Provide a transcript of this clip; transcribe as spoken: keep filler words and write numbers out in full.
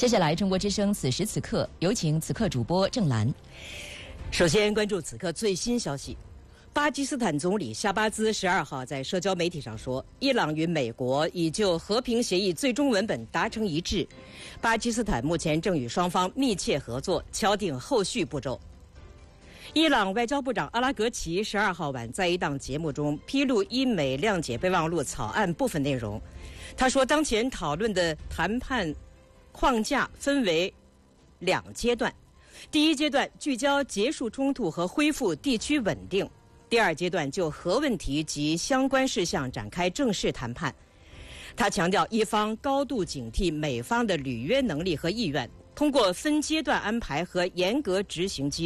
接下来，中国之声此时此刻有请此刻主播郑兰。 首先关注此刻最新消息。巴基斯坦总理夏巴兹十二号在社交媒体上说，伊朗与美国已就和平协议最终文本达成一致，巴基斯坦目前正与双方密切合作，敲定后续步骤。伊朗外交部长阿拉格齐十二号晚在一档节目中披露伊美谅解备忘录草案部分内容。他说，当前讨论的谈判框架分为两阶段，第一阶段聚焦结束冲突和恢复地区稳定，第二阶段就核问题及相关事项展开正式谈判。他强调，伊方高度警惕美方的履约能力和意愿，通过分阶段安排和严格执行机